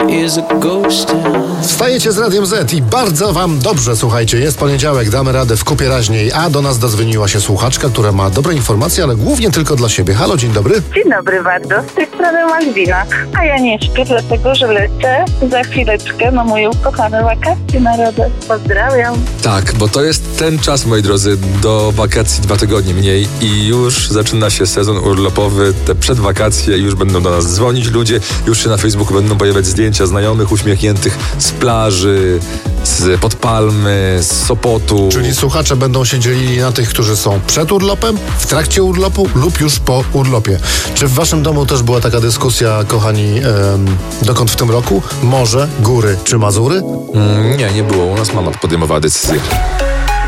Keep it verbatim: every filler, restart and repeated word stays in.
is a ghost town. Wstajecie z Radiem Z i bardzo wam dobrze, słuchajcie, jest poniedziałek, damy radę w kupie raźniej, a do nas dodzwoniła się słuchaczka, która ma dobre informacje, ale głównie tylko dla siebie. Halo, dzień dobry. Dzień dobry bardzo, z tej strony Malwina. A ja nie śpię, dlatego że lecę za chwileczkę na moje ukochane wakacje narodowe. Pozdrawiam. Tak, bo to jest ten czas, moi drodzy, do wakacji dwa tygodnie mniej i już zaczyna się sezon urlopowy, te przedwakacje, już będą do nas dzwonić ludzie, już się na Facebooku będą pojawiać zdjęcia znajomych uśmiechniętych z plaży, z pod palmy, z Sopotu. Czyli słuchacze będą się dzielili na tych, którzy są przed urlopem, w trakcie urlopu lub już po urlopie. Czy w waszym domu też była taka dyskusja, kochani, em, dokąd w tym roku? Morze, góry czy Mazury? Mm, nie, nie było. U nas mama podejmowała decyzję.